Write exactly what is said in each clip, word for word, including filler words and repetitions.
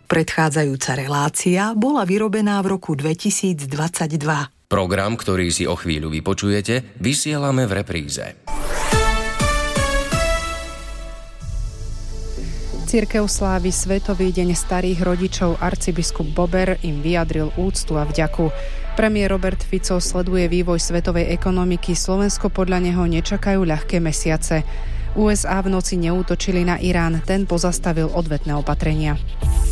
Predchádzajúca relácia bola vyrobená v roku dvetisícdvadsaťdva. Program, ktorý si o chvíľu vypočujete, vysielame v repríze. Cirkev slávi Svetový deň starých rodičov. Arcibiskup Bober im vyjadril úctu a vďaku. Premiér Robert Fico sleduje vývoj svetovej ekonomiky. Slovensko podľa neho nečakajú ľahké mesiace. ú es á v noci neútočili na Irán. Ten pozastavil odvetné opatrenia.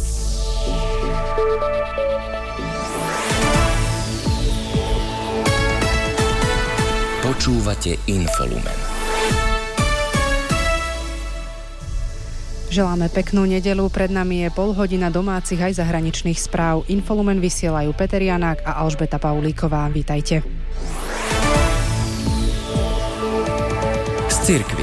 Počúvate Infolumen. Želáme peknú nedeľu, pred nami je pol hodina domácich aj zahraničných správ. Infolumen vysielajú Peter Janák a Alžbeta Paulíková. Vítajte. Z cirkvi.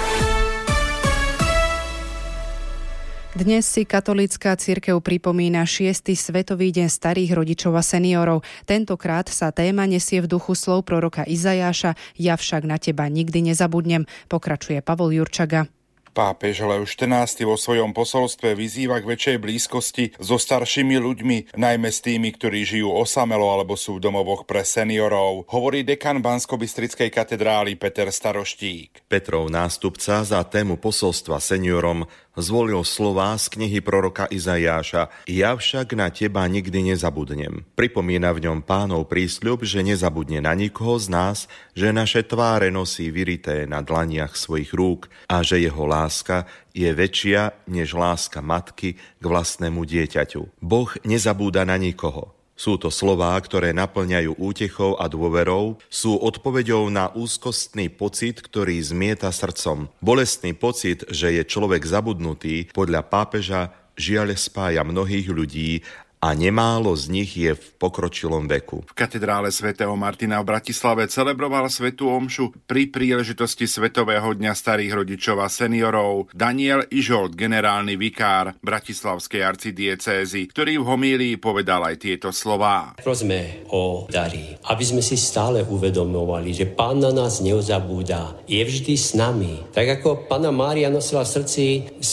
Dnes si katolícka cirkev pripomína šiesty Svetový deň starých rodičov a seniorov. Tentokrát sa téma nesie v duchu slov proroka Izajáša: Ja však na teba nikdy nezabudnem, pokračuje Pavol Jurčaga. Pápež Leo štrnásty vo svojom posolstve vyzýva k väčšej blízkosti so staršími ľuďmi, najmä s tými, ktorí žijú osamelo alebo sú v domovoch pre seniorov, hovorí dekan Banskobystrickej katedrály Peter Staroštík. Petrov nástupca za tému posolstva seniorom zvolil slová z knihy proroka Izajáša: Ja však na teba nikdy nezabudnem. Pripomína v ňom Pánov prísľub, že nezabudne na nikoho z nás, že naše tváre nosí vyrité na dlaniach svojich rúk a že jeho láska je väčšia než láska matky k vlastnému dieťaťu. Boh nezabúda na nikoho. Sú to slová, ktoré naplňajú útechou a dôverou, sú odpoveďou na úzkostný pocit, ktorý zmieta srdcom. Bolestný pocit, že je človek zabudnutý, podľa pápeža žiaľ spája mnohých ľudí a nemálo z nich je v pokročilom veku. V katedrále svätého Martina v Bratislave celebroval svätú omšu pri príležitosti Svetového dňa starých rodičov a seniorov Daniel Ižolt, generálny vikár bratislavskej arcidiecézy, ktorý v homílii povedal aj tieto slová. Prosme o dary, aby sme si stále uvedomovali, že Pán na nás nezabúda, je vždy s nami. Tak ako Panna Mária nosila v srdci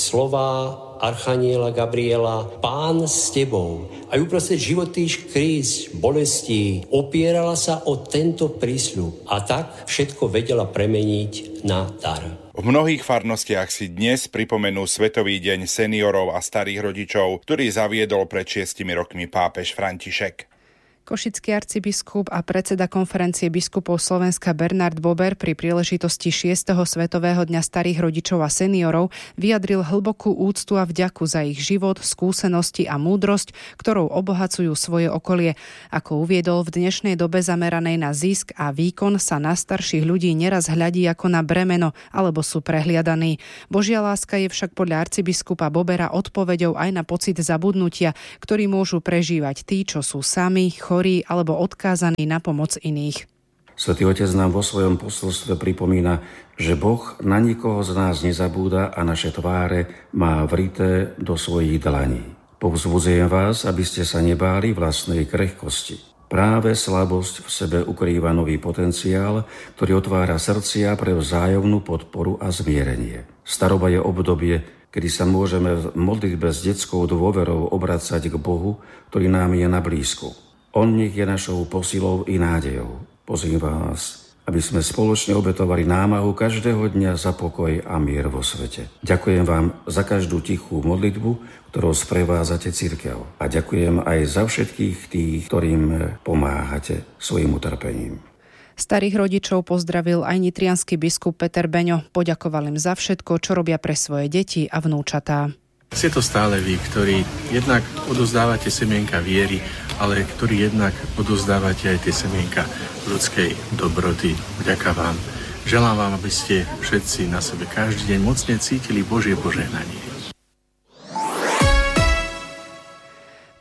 slova archaniela Gabriela: Pán s tebou. Aj uprostred životných kríz, bolestí opierala sa o tento prísľub a tak všetko vedela premeniť na dar. V mnohých farnostiach si dnes pripomenú Svetový deň seniorov a starých rodičov, ktorý zaviedol pred šiestimi rokmi pápež František. Košický arcibiskup a predseda konferencie biskupov Slovenska Bernard Bober pri príležitosti šiesteho Svetového dňa starých rodičov a seniorov vyjadril hlbokú úctu a vďaku za ich život, skúsenosti a múdrosť, ktorou obohacujú svoje okolie. Ako uviedol, v dnešnej dobe zameranej na zisk a výkon sa na starších ľudí neraz hľadí ako na bremeno alebo sú prehliadaní. Božia láska je však podľa arcibiskupa Bobera odpoveďou aj na pocit zabudnutia, ktorý môžu prežívať tí, čo sú sami, chorí alebo odkázaní na pomoc iných. Svätý Otec nám vo svojom posolstve pripomína, že Boh na nikoho z nás nezabúda a naše tváre má vrité do svojich dlaní. Povzbudzujem vás, aby ste sa nebáli vlastnej krehkosti. Práve slabosť v sebe ukrýva nový potenciál, ktorý otvára srdcia pre vzájomnú podporu a zmierenie. Staroba je obdobie, kedy sa môžeme v modlitbe s detskou dôverou obracať k Bohu, ktorý nám je na blízku. On nech je našou posilou i nádejou. Pozývam vás, aby sme spoločne obetovali námahu každého dňa za pokoj a mier vo svete. Ďakujem vám za každú tichú modlitbu, ktorou sprevádzate cirkev. A ďakujem aj za všetkých tých, ktorým pomáhate svojim utrpením. Starých rodičov pozdravil aj nitriansky biskup Peter Beňo. Poďakoval im za všetko, čo robia pre svoje deti a vnúčatá. Ste to stále vy, ktorí jednak odozdávate semienka viery, ale ktorí jednak odozdávate aj tie semienka ľudskej dobroty. Vďaka vám. Želám vám, aby ste všetci na sebe každý deň mocne cítili Božie požehnanie.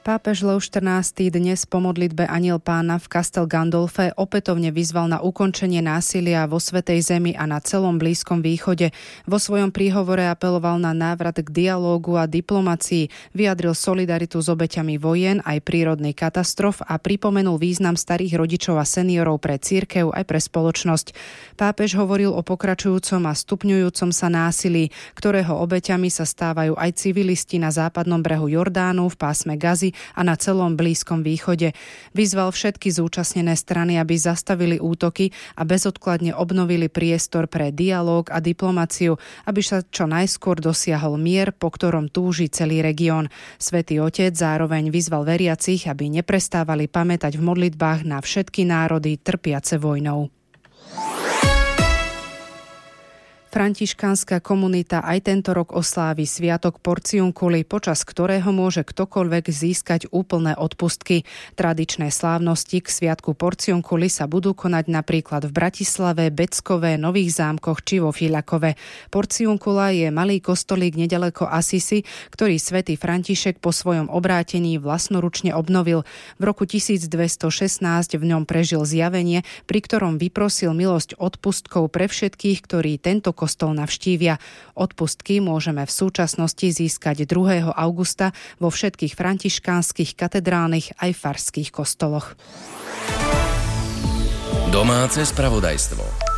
Pápež Lev štrnásty dnes po modlitbe Anjel Pána v Castel Gandolfe opätovne vyzval na ukončenie násilia vo Svätej Zemi a na celom Blízkom východe. Vo svojom príhovore apeloval na návrat k dialógu a diplomácii, vyjadril solidaritu s obeťami vojen aj prírodných katastrof a pripomenul význam starých rodičov a seniorov pre cirkev aj pre spoločnosť. Pápež hovoril o pokračujúcom a stupňujúcom sa násilí, ktorého obeťami sa stávajú aj civilisti na západnom brehu Jordánu, v pásme Gazy a na celom Blízkom východe. Vyzval všetky zúčastnené strany, aby zastavili útoky a bezodkladne obnovili priestor pre dialóg a diplomáciu, aby sa čo najskôr dosiahol mier, po ktorom túži celý región. Svätý Otec zároveň vyzval veriacich, aby neprestávali pamätať v modlitbách na všetky národy trpiace vojnou. Františkánska komunita aj tento rok oslávi sviatok Porciunculi, počas ktorého môže ktokoľvek získať úplné odpustky. Tradičné slávnosti k sviatku Porciunculi sa budú konať napríklad v Bratislave, Beckove, Nových Zámkoch či vo Fiľakove. Porciuncula je malý kostolík nedaleko Assisi, ktorý svätý František po svojom obrátení vlastnoručne obnovil. V roku tisícdvestošestnásť v ňom prežil zjavenie, pri ktorom vyprosil milosť odpustkov pre všetkých, ktorí tento kostol navštívia. Odpustky môžeme v súčasnosti získať druhého augusta vo všetkých františkánskych katedrálnych aj farských kostoloch. Domáce spravodajstvo.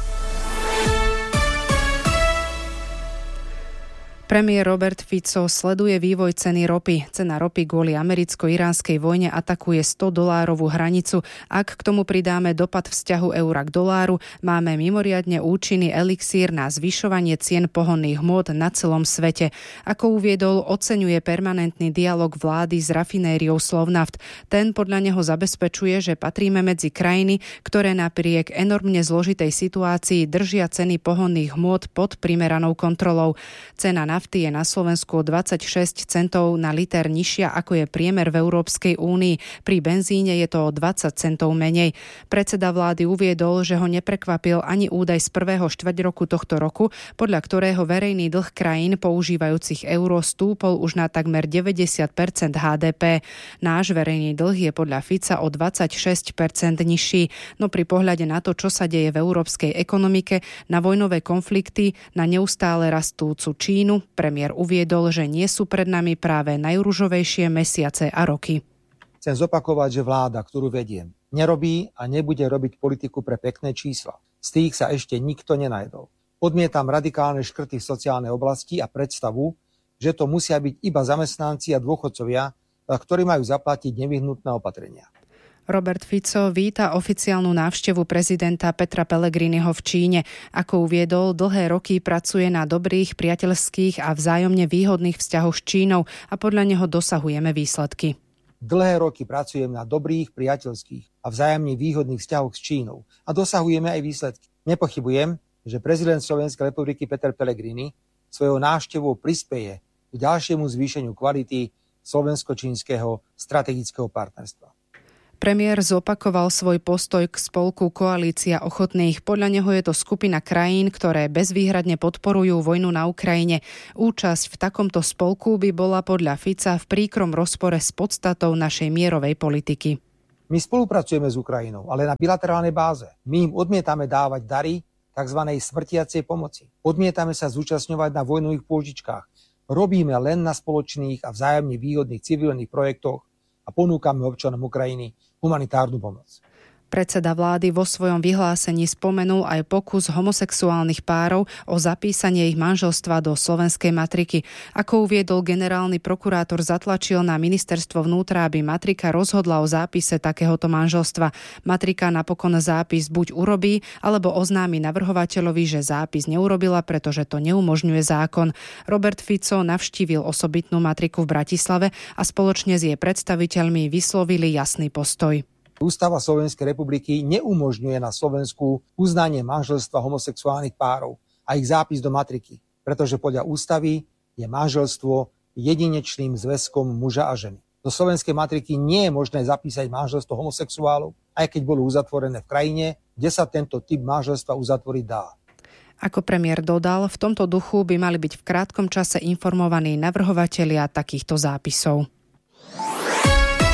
Premiér Robert Fico sleduje vývoj ceny ropy. Cena ropy kvôli americko-iránskej vojne atakuje sto dolárovú hranicu. Ak k tomu pridáme dopad vzťahu eura k doláru, máme mimoriadne účinný elixír na zvyšovanie cien pohonných hmôt na celom svete. Ako uviedol, oceňuje permanentný dialog vlády s rafinériou Slovnaft. Ten podľa neho zabezpečuje, že patríme medzi krajiny, ktoré napriek enormne zložitej situácii držia ceny pohonných hmôt pod primeranou kontrolou. Cena na nafty je na Slovensku dvadsaťšesť centov na liter nižšia, ako je priemer v Európskej únii. Pri benzíne je to o dvadsať centov menej. Predseda vlády uviedol, že ho neprekvapil ani údaj z prvého štvrťroku tohto roku, podľa ktorého verejný dlh krajín používajúcich euro stúpol už na takmer deväťdesiat percent há dé pé. Náš verejný dlh je podľa Fica o dvadsaťšesť percent nižší. No pri pohľade na to, čo sa deje v európskej ekonomike, na vojnové konflikty, na neustále rastúcu Čínu, premiér uviedol, že nie sú pred nami práve najružovejšie mesiace a roky. Chcem zopakovať, že vláda, ktorú vediem, nerobí a nebude robiť politiku pre pekné čísla. Z tých sa ešte nikto nenajdol. Odmietam radikálne škrty v sociálnej oblasti a predstavu, že to musia byť iba zamestnanci a dôchodcovia, ktorí majú zaplatiť nevyhnutné opatrenia. Robert Fico víta oficiálnu návštevu prezidenta Petra Pellegriniho v Číne. Ako uviedol, dlhé roky pracuje na dobrých, priateľských a vzájomne výhodných vzťahoch s Čínou a podľa neho dosahujeme výsledky. Dlhé roky pracujem na dobrých, priateľských a vzájomne výhodných vzťahoch s Čínou a dosahujeme aj výsledky. Nepochybujem, že prezident Slovenskej republiky Peter Pellegrini svojou návštevou prispeje k ďalšiemu zvýšeniu kvality slovensko-čínskeho strategického partnerstva. Premiér zopakoval svoj postoj k spolku Koalícia ochotných. Podľa neho je to skupina krajín, ktoré bezvýhradne podporujú vojnu na Ukrajine. Účasť v takomto spolku by bola podľa Fica v príkrom rozpore s podstatou našej mierovej politiky. My spolupracujeme s Ukrajinou, ale na bilaterálnej báze. My im odmietame dávať dary tzv. Smrtiacej pomoci. Odmietame sa zúčastňovať na vojnových pôžičkách. Robíme len na spoločných a vzájomne výhodných civilných projektoch a ponúkame občanom Ukrajiny humanitárnu pomoc. Predseda vlády vo svojom vyhlásení spomenul aj pokus homosexuálnych párov o zapísanie ich manželstva do slovenskej matriky. Ako uviedol generálny prokurátor, zatlačil na ministerstvo vnútra, aby matrika rozhodla o zápise takéhoto manželstva. Matrika napokon zápis buď urobí, alebo oznámi navrhovateľovi, že zápis neurobila, pretože to neumožňuje zákon. Robert Fico navštívil osobitnú matriku v Bratislave a spoločne s jej predstaviteľmi vyslovili jasný postoj. Ústava Slovenskej republiky neumožňuje na Slovensku uznanie manželstva homosexuálnych párov a ich zápis do matriky, pretože podľa ústavy je manželstvo jedinečným zväzkom muža a ženy. Do slovenskej matriky nie je možné zapísať manželstvo homosexuálov, aj keď bolo uzatvorené v krajine, kde sa tento typ manželstva uzatvoriť dá. Ako premiér dodal, v tomto duchu by mali byť v krátkom čase informovaní navrhovatelia takýchto zápisov.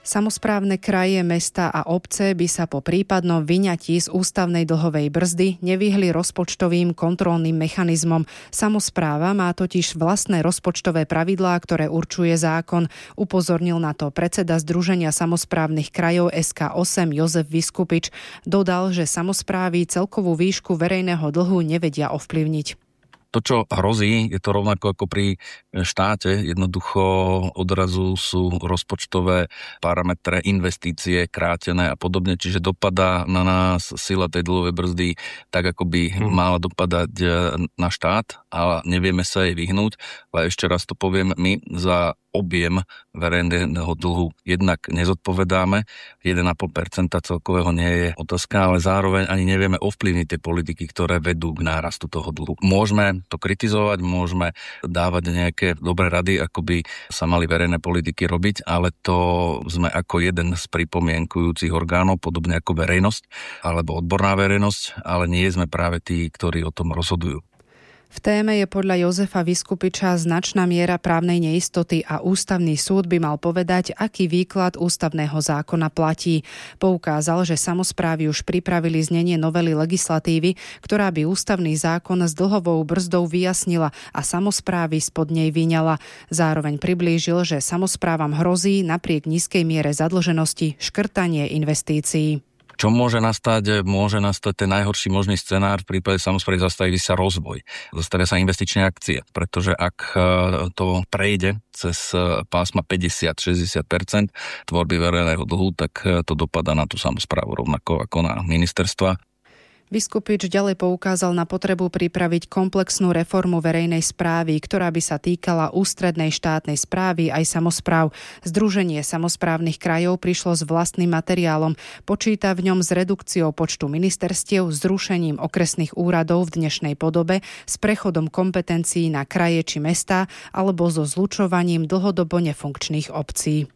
Samosprávne kraje, mesta a obce by sa po prípadnom vyňatí z ústavnej dlhovej brzdy nevyhli rozpočtovým kontrolným mechanizmom. Samospráva má totiž vlastné rozpočtové pravidlá, ktoré určuje zákon. Upozornil na to predseda Združenia samosprávnych krajov es ká osem Jozef Viskupič. Dodal, že samosprávy celkovú výšku verejného dlhu nevedia ovplyvniť. To, čo hrozí, je to rovnako ako pri štáte. Jednoducho odrazu sú rozpočtové parametre, investície krátené a podobne, čiže dopadá na nás sila tej dlhovej brzdy tak, ako by hmm. mala dopadať na štát a nevieme sa jej vyhnúť. Ale ešte raz to poviem, my za objem verejného dlhu jednak nezodpovedáme. jeden a pol percenta celkového nie je otázka, ale zároveň ani nevieme ovplyvniť tie politiky, ktoré vedú k nárastu toho dlhu. Môžeme to kritizovať, môžeme dávať nejaké dobré rady, ako by sa mali verejné politiky robiť, ale to sme ako jeden z pripomienkujúcich orgánov, podobne ako verejnosť alebo odborná verejnosť, ale nie sme práve tí, ktorí o tom rozhodujú. V téme je podľa Jozefa Viskupiča značná miera právnej neistoty a ústavný súd by mal povedať, aký výklad ústavného zákona platí. Poukázal, že samosprávy už pripravili znenie novely legislatívy, ktorá by ústavný zákon s dlhovou brzdou vyjasnila a samosprávy spod nej vyňala. Zároveň priblížil, že samosprávam hrozí napriek nízkej miere zadlženosti škrtanie investícií. Čo môže nastať? Môže nastať ten najhorší možný scenár v prípade samosprávy, zastaví sa rozvoj. Zastavia sa investičné akcie, pretože ak to prejde cez pásma päťdesiat až šesťdesiat percent tvorby verejného dlhu, tak to dopadá na tú samosprávu rovnako ako na ministerstva. Viskupič ďalej poukázal na potrebu pripraviť komplexnú reformu verejnej správy, ktorá by sa týkala ústrednej štátnej správy aj samospráv. Združenie samosprávnych krajov prišlo s vlastným materiálom. Počíta v ňom s redukciou počtu ministerstiev, zrušením okresných úradov v dnešnej podobe, s prechodom kompetencií na kraje či mestá alebo so zlučovaním dlhodobo nefunkčných obcí.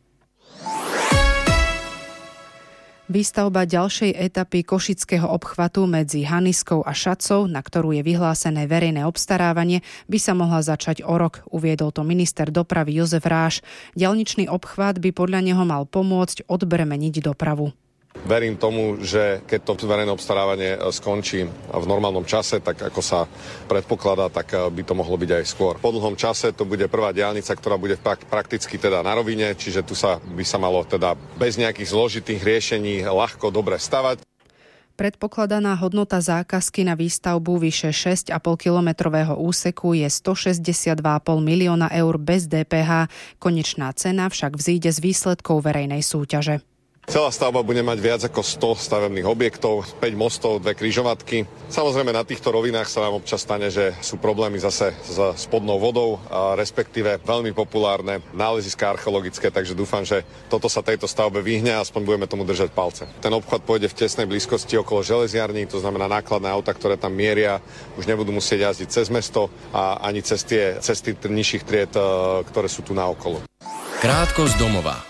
Výstavba ďalšej etapy Košického obchvatu medzi Haniskou a Šacou, na ktorú je vyhlásené verejné obstarávanie, by sa mohla začať o rok, uviedol to minister dopravy Jozef Ráš. Diaľničný obchvat by podľa neho mal pomôcť odbremeniť dopravu. Verím tomu, že keď to verejné obstarávanie skončí v normálnom čase, tak ako sa predpokladá, tak by to mohlo byť aj skôr. Po dlhom čase to bude prvá diaľnica, ktorá bude prakticky teda na rovine, čiže tu sa by sa malo teda bez nejakých zložitých riešení ľahko dobre stavať. Predpokladaná hodnota zákazky na výstavbu vyše šesť a pol kilometrového úseku je stošesťdesiatdva a pol milióna eur bez dé pé há. Konečná cena však vzíde z výsledkov verejnej súťaže. Celá stavba bude mať viac ako sto stavebných objektov, päť mostov, dve križovatky. Samozrejme na týchto rovinách sa nám občas stane, že sú problémy zase s spodnou vodou, a respektíve veľmi populárne náleziská archeologické, takže dúfam, že toto sa tejto stavbe vyhne a aspoň budeme tomu držať palce. Ten obchvat pôjde v tesnej blízkosti okolo železiarní, to znamená nákladné auta, ktoré tam mieria, už nebudú musieť jazdiť cez mesto a ani cez tie cesty nižších tried, ktoré sú tu naokolo. Krátko z domova.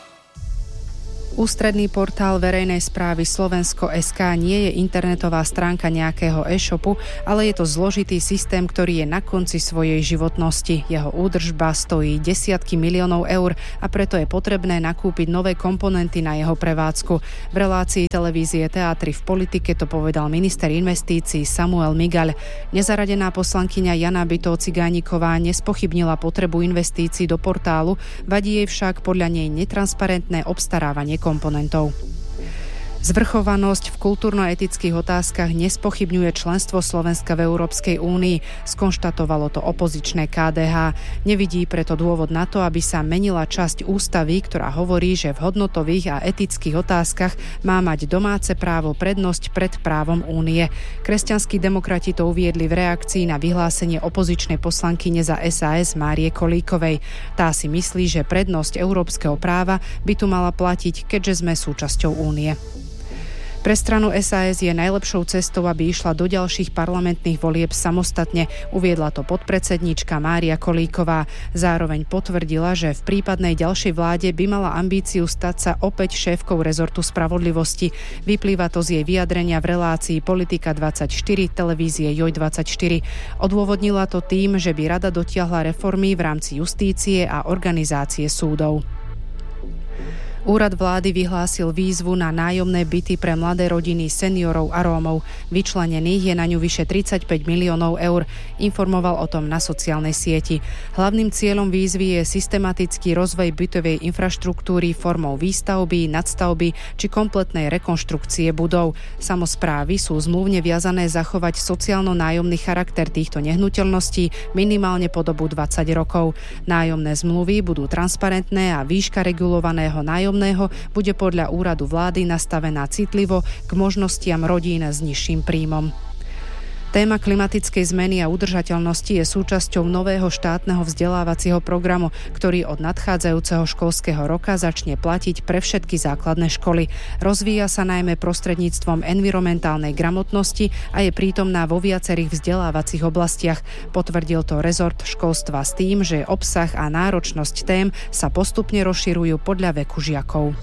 Ústredný portál verejnej správy Slovensko bodka es ká nie je internetová stránka nejakého e-shopu, ale je to zložitý systém, ktorý je na konci svojej životnosti. Jeho údržba stojí desiatky miliónov eur a preto je potrebné nakúpiť nové komponenty na jeho prevádzku. V relácii televízie Teatry v politike to povedal minister investícií Samuel Migaľ. Nezaradená poslankyňa Jana Bytov-Cigániková nespochybnila potrebu investícií do portálu, vadí jej však podľa nej netransparentné obstarávanie komponentov. Zvrchovanosť v kultúrno-etických otázkach nespochybňuje členstvo Slovenska v Európskej únii, skonštatovalo to opozičné ká dé há. Nevidí preto dôvod na to, aby sa menila časť ústavy, ktorá hovorí, že v hodnotových a etických otázkach má mať domáce právo prednosť pred právom únie. Kresťanskí demokrati to uviedli v reakcii na vyhlásenie opozičnej poslankyne za es a es Márie Kolíkovej. Tá si myslí, že prednosť európskeho práva by tu mala platiť, keďže sme súčasťou únie. Pre stranu es a es je najlepšou cestou, aby išla do ďalších parlamentných volieb samostatne, uviedla to podpredsedníčka Mária Kolíková. Zároveň potvrdila, že v prípadnej ďalšej vláde by mala ambíciu stať sa opäť šéfkou rezortu spravodlivosti. Vyplýva to z jej vyjadrenia v relácii Politika dvadsaťštyri televízie Joj dvadsaťštyri. Odôvodnila to tým, že by rada dotiahla reformy v rámci justície a organizácie súdov. Úrad vlády vyhlásil výzvu na nájomné byty pre mladé rodiny, seniorov a Rómov. Vyčlenených je na ňu vyše tridsaťpäť miliónov eur. Informoval o tom na sociálnej sieti. Hlavným cieľom výzvy je systematický rozvoj bytovej infraštruktúry formou výstavby, nadstavby či kompletnej rekonštrukcie budov. Samosprávy sú zmluvne viazané zachovať sociálno-nájomný charakter týchto nehnuteľností minimálne po dobu dvadsať rokov. Nájomné zmluvy budú transparentné a výška regulovaného nájomného bude podľa úradu vlády nastavená citlivo k možnostiam rodín s nižším príjmom. Téma klimatickej zmeny a udržateľnosti je súčasťou nového štátneho vzdelávacieho programu, ktorý od nadchádzajúceho školského roka začne platiť pre všetky základné školy. Rozvíja sa najmä prostredníctvom environmentálnej gramotnosti a je prítomná vo viacerých vzdelávacích oblastiach. Potvrdil to rezort školstva s tým, že obsah a náročnosť tém sa postupne rozširujú podľa veku žiakov.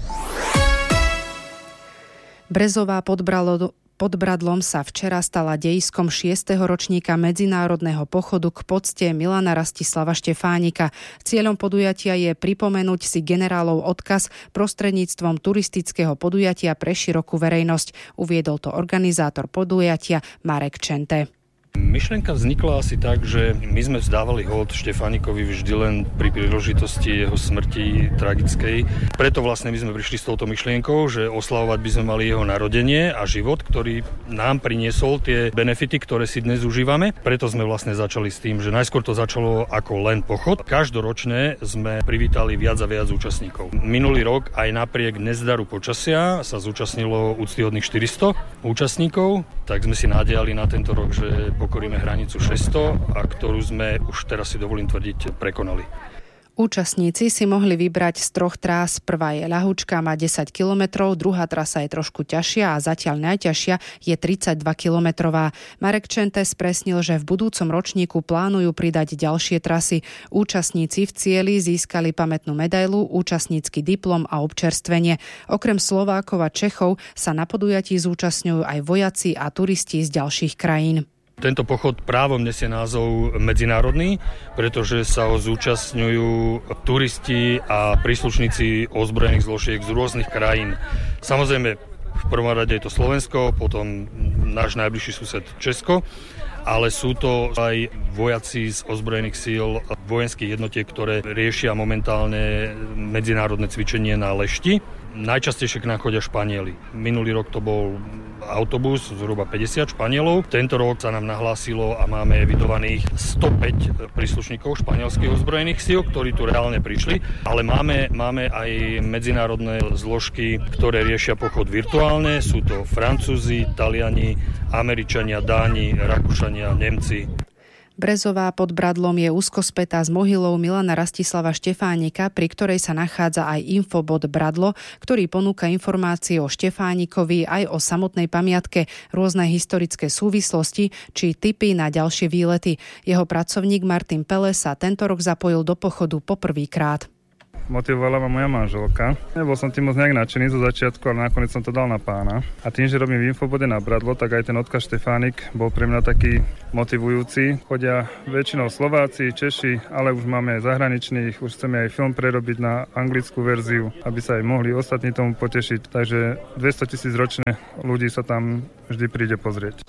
Brezová pod Bralo Pod Bradlom sa včera stala dejiskom šiesteho ročníka medzinárodného pochodu k pocte Milana Rastislava Štefánika. Cieľom podujatia je pripomenúť si generálov odkaz prostredníctvom turistického podujatia pre širokú verejnosť. Uviedol to organizátor podujatia Marek Čente. Myšlienka vznikla asi tak, že my sme vzdávali hold Štefánikovi vždy len pri príležitosti jeho smrti tragickej. Preto vlastne my sme prišli s touto myšlienkou, že oslavovať by sme mali jeho narodenie a život, ktorý nám priniesol tie benefity, ktoré si dnes užívame. Preto sme vlastne začali s tým, že najskôr to začalo ako len pochod. Každoročne sme privítali viac a viac účastníkov. Minulý rok aj napriek nezdaru počasia sa zúčastnilo úctyhodných štyristo účastníkov, tak sme si nádejali na tento rok, že pokoríme hranicu šesťsto, a ktorú sme už teraz si dovolím tvrdiť prekonali. Účastníci si mohli vybrať z troch trás. Prvá je ľahučka, má desať kilometrov, druhá trasa je trošku ťažšia a zatiaľ najťažšia je tridsaťdva kilometrová. Marek Čente spresnil, že v budúcom ročníku plánujú pridať ďalšie trasy. Účastníci v cieli získali pamätnú medailu, účastnícky diplom a občerstvenie. Okrem Slovákov a Čechov sa na podujatí zúčastňujú aj vojaci a turisti z ďalších krajín. Tento pochod právom nesie názov medzinárodný, pretože sa ho zúčastňujú turisti a príslušníci ozbrojených zložiek z rôznych krajín. Samozrejme, v prvom rade je to Slovensko, potom náš najbližší sused Česko, ale sú to aj vojaci z ozbrojených síl vojenských jednotiek, ktoré riešia momentálne medzinárodné cvičenie na Lešti. Najčastejšie k nám chodia Španieli. Minulý rok to bol autobus, zhruba päťdesiat Španielov. Tento rok sa nám nahlásilo a máme evidovaných stopäť príslušníkov španielských ozbrojených síl, ktorí tu reálne prišli, ale máme, máme aj medzinárodné zložky, ktoré riešia pochod virtuálne. Sú to Francúzi, Taliani, Američania, Dáni, Rakúšania, Nemci. Brezová pod Bradlom je úzko spätá s mohylou Milana Rastislava Štefánika, pri ktorej sa nachádza aj infobot Bradlo, ktorý ponúka informácie o Štefánikovi aj o samotnej pamiatke, rôzne historické súvislosti či tipy na ďalšie výlety. Jeho pracovník Martin Pele sa tento rok zapojil do pochodu poprvýkrát. Motivovala ma moja manželka. Nebol som tým moc nejak nadšený zo začiatku, ale nakoniec som to dal na pána. A tým, že robím v infobode na Bradlo, tak aj ten odkaz Štefánik bol pre mňa taký motivujúci. Chodia väčšinou Slováci, Češi, ale už máme aj zahraničných, už chceme aj film prerobiť na anglickú verziu, aby sa aj mohli ostatní tomu potešiť. Takže dvesto tisíc ročne ľudí sa tam vždy príde pozrieť.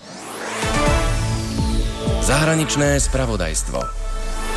Zahraničné spravodajstvo.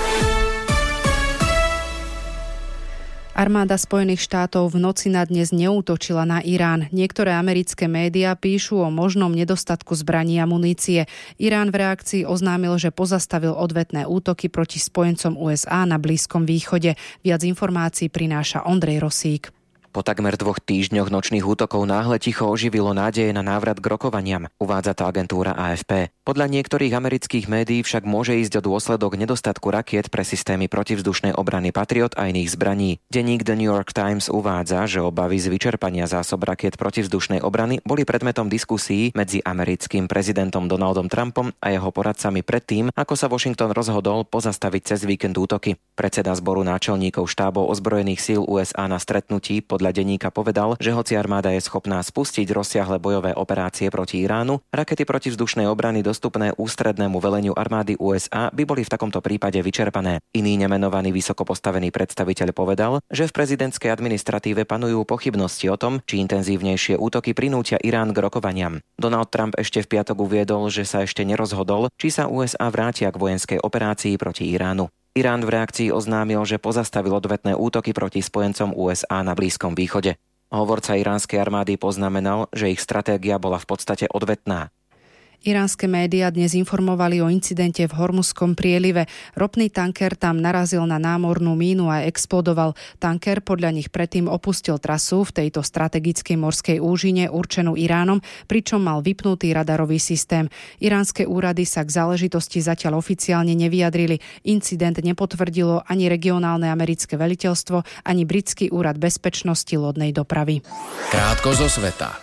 Armáda Spojených štátov v noci na dnes neútočila na Irán. Niektoré americké médiá píšu o možnom nedostatku zbraní a munície. Irán v reakcii oznámil, že pozastavil odvetné útoky proti spojencom ú es á na Blízkom východe. Viac informácií prináša Ondrej Rosík. Po takmer dvoch týždňoch nočných útokov náhle ticho oživilo nádeje na návrat k rokovaniam, uvádza to agentúra á ef pé. Podľa niektorých amerických médií však môže ísť o dôsledok nedostatku rakiet pre systémy protivzdušnej obrany Patriot a iných zbraní. Denník The New York Times uvádza, že obavy z vyčerpania zásob rakiet protivzdušnej obrany boli predmetom diskusí medzi americkým prezidentom Donaldom Trumpom a jeho poradcami predtým, ako sa Washington rozhodol pozastaviť cez víkend útoky. Predseda zboru náčelníkov štábov ozbrojených síl ú es á na stretnutí pod podľa denníka povedal, že hoci armáda je schopná spustiť rozsiahle bojové operácie proti Iránu, rakety protivzdušnej obrany dostupné ústrednému veleniu armády ú es á by boli v takomto prípade vyčerpané. Iný nemenovaný vysoko postavený predstaviteľ povedal, že v prezidentskej administratíve panujú pochybnosti o tom, či intenzívnejšie útoky prinútia Irán k rokovaniam. Donald Trump ešte v piatok uviedol, že sa ešte nerozhodol, či sa ú es á vrátia k vojenskej operácii proti Iránu. Irán v reakcii oznámil, že pozastavil odvetné útoky proti spojencom ú es á na Blízkom východe. Hovorca iránskej armády poznamenal, že ich stratégia bola v podstate odvetná. Iránske médiá dnes informovali o incidente v Hormuzskom prielive. Ropný tanker tam narazil na námornú mínu a explodoval. Tanker podľa nich predtým opustil trasu v tejto strategickej morskej úžine určenú Iránom, pričom mal vypnutý radarový systém. Iránske úrady sa k záležitosti zatiaľ oficiálne nevyjadrili. Incident nepotvrdilo ani regionálne americké veliteľstvo, ani britský úrad bezpečnosti lodnej dopravy. Krátko zo sveta.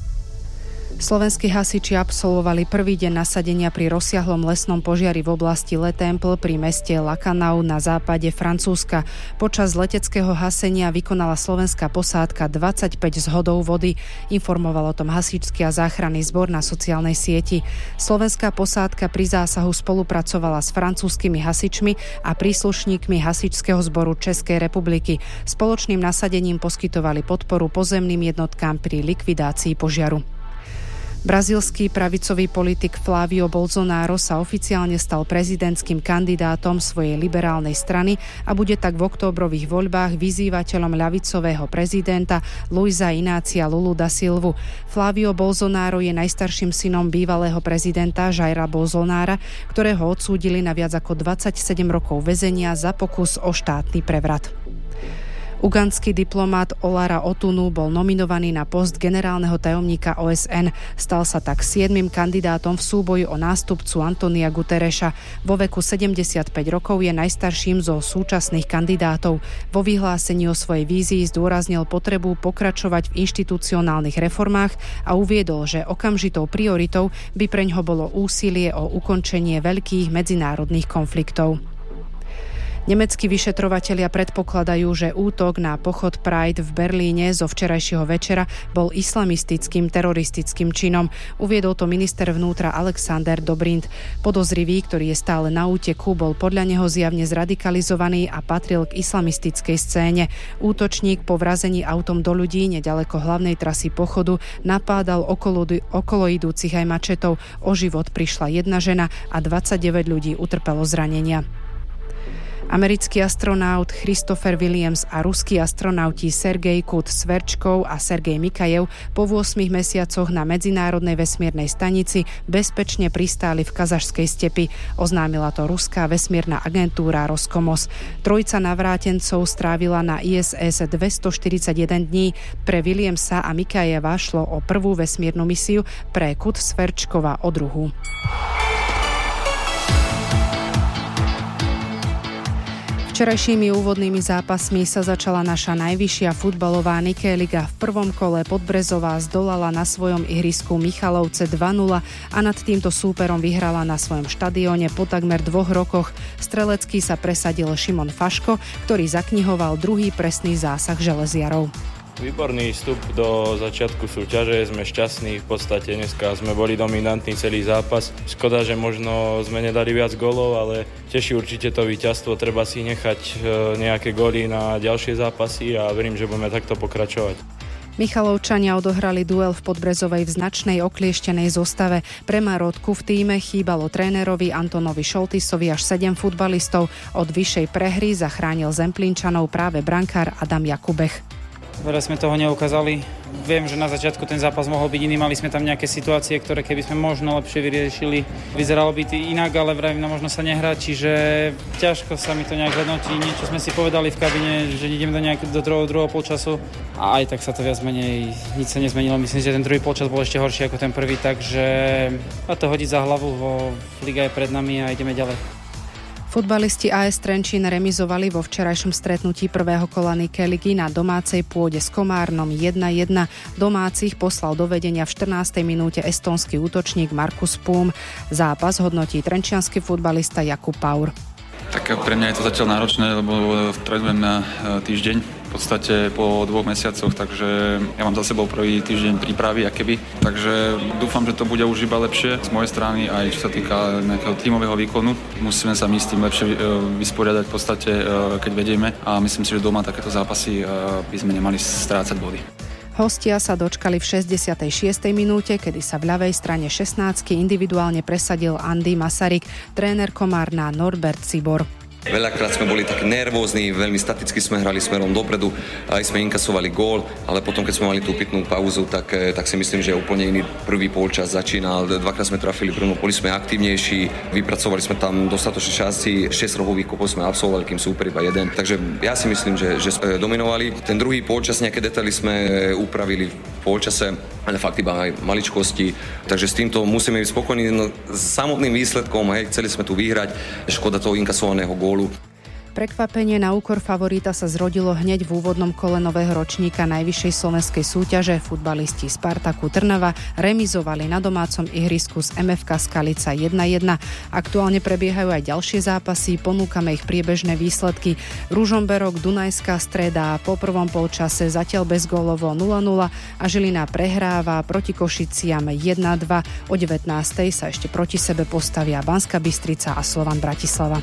Slovenskí hasiči absolvovali prvý deň nasadenia pri rozsiahlom lesnom požiari v oblasti Le Temple pri meste Lacanau na západe Francúzska. Počas leteckého hasenia vykonala slovenská posádka dvadsaťpäť zhodov vody. Informoval o tom hasičský a záchranný zbor na sociálnej sieti. Slovenská posádka pri zásahu spolupracovala s francúzskymi hasičmi a príslušníkmi hasičského zboru Českej republiky. Spoločným nasadením poskytovali podporu pozemným jednotkám pri likvidácii požiaru. Brazílsky pravicový politik Flávio Bolsonaro sa oficiálne stal prezidentským kandidátom svojej liberálnej strany a bude tak v októbrových voľbách vyzývateľom ľavicového prezidenta Luisa Inácia Lulu da Silvu. Flávio Bolsonaro je najstarším synom bývalého prezidenta Jaira Bolsonára, ktorého odsúdili na viac ako dvadsaťsedem rokov väzenia za pokus o štátny prevrat. Ugandský diplomát Olara Otunu bol nominovaný na post generálneho tajomníka ó es en. Stal sa tak siedmym kandidátom v súboji o nástupcu Antonia Gutereša. Vo veku sedemdesiatpäť rokov je najstarším zo súčasných kandidátov. Vo vyhlásení o svojej vízii zdôraznil potrebu pokračovať v inštitucionálnych reformách a uviedol, že okamžitou prioritou by preňho bolo úsilie o ukončenie veľkých medzinárodných konfliktov. Nemeckí vyšetrovatelia predpokladajú, že útok na pochod Pride v Berlíne zo včerajšieho večera bol islamistickým teroristickým činom. Uviedol to minister vnútra Alexander Dobrindt. Podozrivý, ktorý je stále na úteku, bol podľa neho zjavne zradikalizovaný a patril k islamistickej scéne. Útočník po vrazení autom do ľudí neďaleko hlavnej trasy pochodu napádal okolo, okolo idúcich aj mačetov. O život prišla jedna žena a dvadsaťdeväť ľudí utrpelo zranenia. Americký astronaut Christopher Williams a ruskí astronauti Sergej Kut-Sverčkov a Sergej Mikajev po ôsmich mesiacoch na medzinárodnej vesmírnej stanici bezpečne pristáli v kazašskej stepi. Oznámila to ruská vesmírna agentúra Roskosmos. Trojica navrátencov strávila na í es es dvestoštyridsaťjeden dní. Pre Williamsa a Mikajeva šlo o prvú vesmírnu misiu, pre Kut-Sverčkova o druhú. Včerajšími úvodnými zápasmi sa začala naša najvyššia futbalová Nike liga. V prvom kole Podbrezová zdolala na svojom ihrisku Michalovce dva nula a nad týmto súperom vyhrala na svojom štadióne po takmer dvoch rokoch. Strelecký sa presadil Šimon Faško, ktorý zaknihoval druhý presný zásah železiarov. Výborný vstup do začiatku súťaže, sme šťastní, v podstate dneska sme boli dominantní celý zápas. Škoda, že možno sme nedali viac gólov, ale teší určite to víťazstvo, treba si nechať nejaké góly na ďalšie zápasy a verím, že budeme takto pokračovať. Michalovčania odohrali duel v Podbrezovej v značnej oklieštenej zostave. Pre Marotku v tíme chýbalo trénerovi Antonovi Šoltisovi až sedem futbalistov. Od vyššej prehry zachránil Zemplínčanov práve brankár Adam Jakubech. Veľa sme toho neukázali. Viem, že na začiatku ten zápas mohol byť iný, mali sme tam nejaké situácie, ktoré keby sme možno lepšie vyriešili. Vyzeralo by to inak, ale vravím, no možno sa nehrá, čiže ťažko sa mi to nejak hodnotí. Niečo sme si povedali v kabine, že ideme do, nejak, do druhého, druhého polčasu a aj tak sa to viac menej, nič sa nezmenilo. Myslím, že ten druhý polčas bol ešte horší ako ten prvý, takže a to hodiť za hlavu, liga je pred nami a ideme ďalej. Futbalisti á es Trenčín remizovali vo včerajšom stretnutí prvého kola Nike ligy na domácej pôde s Komárnom jedna jedna. Domácich poslal do vedenia v štrnástej minúte estónsky útočník Markus Pum. Zápas hodnotí trenčiansky futbalista Jakub Paur. Tak pre mňa je to zatiaľ náročné, lebo trénujem na týždeň, podstate po dvoch mesiacoch, takže ja mám za sebou prvý týždeň prípravy, akéby. Takže dúfam, že to bude už iba lepšie z mojej strany, aj čo sa týka nejakého tímového výkonu. Musíme sa my s tým lepšie vysporiadať v podstate, keď vedieme, a myslím si, že doma takéto zápasy by sme nemali strácať body. Hostia sa dočkali v šesťdesiatej šiestej minúte, kedy sa v ľavej strane šestnástky individuálne presadil Andy Masaryk, tréner Komárna Norbert Cibor. Veľakrát sme boli takí nervózni, veľmi staticky sme hrali smerom dopredu, aj sme inkasovali gól, ale potom, keď sme mali tú pitnú pauzu, tak, tak si myslím, že úplne iný prvý polčas začínal. Dvakrát sme trafili prvnú, boli sme aktívnejší, vypracovali sme tam dostatočné šanci, šesť rohových kopov sme absolvovali, kým súper iba jeden. Takže ja si myslím, že, že sme dominovali. Ten druhý polčas, nejaké detaily sme upravili v polčase, ale fakt iba aj maličkosti. Takže s týmto musíme byť spokojní. No, s samotným výsledkom, hej, chceli sme tu vyhrať, škoda toho inkasovaného gólu. Prekvapenie na úkor favorita sa zrodilo hneď v úvodnom kole nového ročníka najvyššej slovenskej súťaže. Futbalisti Spartaku Trnava remizovali na domácom ihrisku z em ef ká Skalica jedna jedna. Aktuálne prebiehajú aj ďalšie zápasy, ponúkame ich priebežné výsledky. Ružomberok, Dunajská Streda po prvom polčase zatiaľ bezgólovo nula nula a Žilina prehráva proti Košiciam jedna dva. O devätnástej sa ešte proti sebe postavia Banská Bystrica a Slovan Bratislava.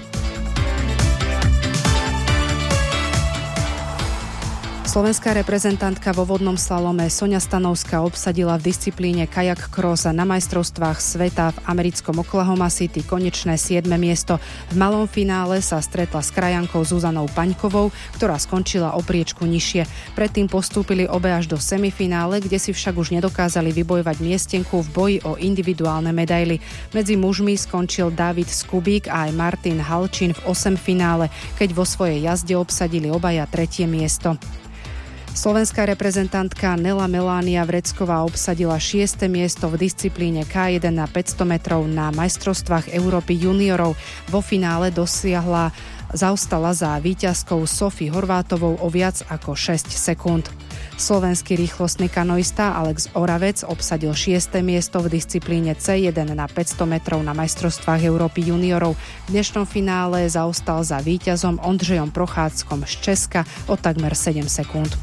Slovenská reprezentantka vo vodnom slalome Soňa Stanovská obsadila v disciplíne kajak cross na majstrovstvách sveta v americkom Oklahoma City konečné siedme miesto. V malom finále sa stretla s krajankou Zuzanou Paňkovou, ktorá skončila o priečku nižšie. Predtým postúpili obe až do semifinále, kde si však už nedokázali vybojovať miestenku v boji o individuálne medaily. Medzi mužmi skončil David Skubík a aj Martin Halčin v osemfinále, keď vo svojej jazde obsadili obaja tretie miesto. Slovenská reprezentantka Nela Melánia Vrecková obsadila šieste miesto v disciplíne ká jeden na päťsto metrov na majstrovstvách Európy juniorov. Vo finále dosiahla, zaostala za víťazkou Sofii Horvátovou o viac ako šesť sekúnd. Slovenský rýchlostný kanoista Alex Oravec obsadil šieste miesto v disciplíne cé jeden na päťsto metrov na majstrovstvách Európy juniorov. V dnešnom finále zaostal za víťazom Ondřejom Prochádzkom z Česka o takmer sedem sekúnd.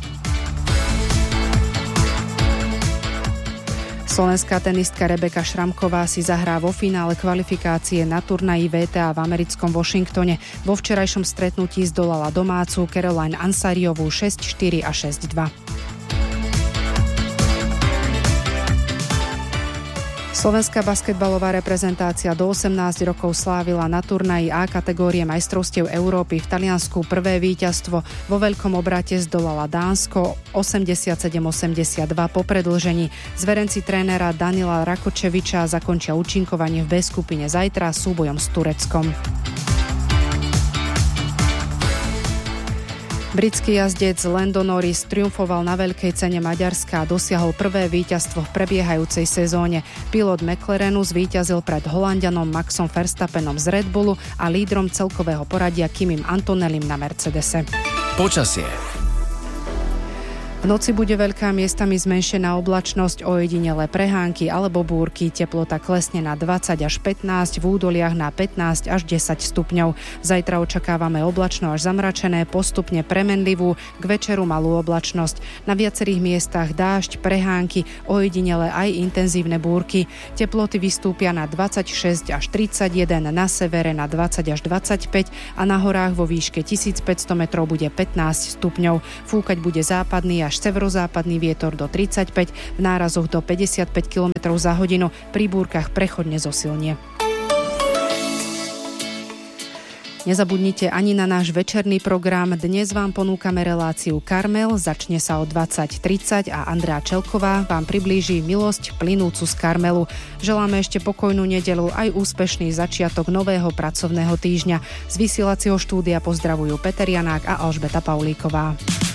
Slovenská tenistka Rebeka Šramková si zahrá vo finále kvalifikácie na turnaji vé té á v americkom Washingtone. Vo včerajšom stretnutí zdolala domácu Caroline Ansariovú šesť štyri a šesť dva. Slovenská basketbalová reprezentácia do osemnásť rokov slávila na turnaji A kategórie majstrovstiev Európy v Taliansku prvé víťazstvo. Vo veľkom obrate zdolala Dánsko osemdesiatsedem osemdesiatdva po predĺžení. Zverenci trénera Danila Rakočeviča zakončia účinkovanie v B skupine zajtra súbojom s Tureckom. Britský jazdec Lando Norris triumfoval na veľkej cene Maďarska a dosiahol prvé víťazstvo v prebiehajúcej sezóne. Pilot McLarenu zvíťazil pred Holanďanom Maxom Verstappenom z Red Bullu a lídrom celkového poradia Kimim Antonellim na Mercedese. Počasie. V noci bude veľká miestami zmenšená oblačnosť, ojedinelé prehánky alebo búrky. Teplota klesne na dvadsať až pätnásť, v údoliach na pätnásť až desať stupňov. Zajtra očakávame oblačno až zamračené, postupne premenlivú, k večeru malú oblačnosť. Na viacerých miestach dážď, prehánky, ojedinelé aj intenzívne búrky. Teploty vystúpia na dvadsaťšesť až tridsaťjeden, na severe na dvadsať až dvadsaťpäť a na horách vo výške tisícpäťsto metrov bude pätnásť stupňov. Fúkať bude západný až severozápadný vietor do tridsaťpäť, v nárazoch do päťdesiatpäť kilometrov za hodinu, pri búrkach prechodne zosilnie. Nezabudnite ani na náš večerný program. Dnes vám ponúkame reláciu Karmel, začne sa o dvadsať tridsať a Andrea Čelková vám priblíži milosť plynúcu z Karmelu. Želáme ešte pokojnú nedeľu aj úspešný začiatok nového pracovného týždňa. Z vysielacieho štúdia pozdravujú Peter Janák a Alžbeta Paulíková.